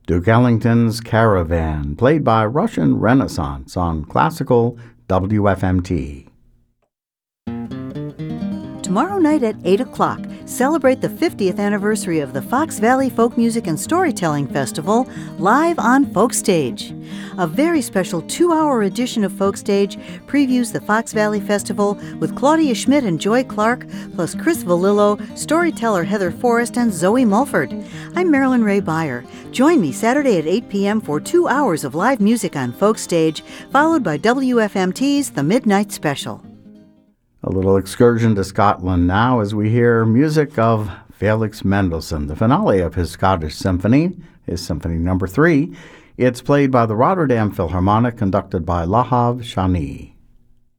Duke Ellington's Caravan, played by Russian Renaissance on classical WFMT. Tomorrow night at 8 o'clock, celebrate the 50th anniversary of the Fox Valley Folk Music and Storytelling Festival live on Folk Stage. A very special 2-hour edition of Folk Stage previews the Fox Valley Festival with Claudia Schmidt and Joy Clark, plus Chris Valillo, storyteller Heather Forrest, and Zoe Mulford. I'm Marilyn Ray Beyer. Join me Saturday at 8 p.m. for 2 hours of live music on Folk Stage, followed by WFMT's The Midnight Special. A little excursion to Scotland now as we hear music of Felix Mendelssohn, the finale of his Scottish Symphony, his Symphony No. 3. It's played by the Rotterdam Philharmonic, conducted by Lahav Shani.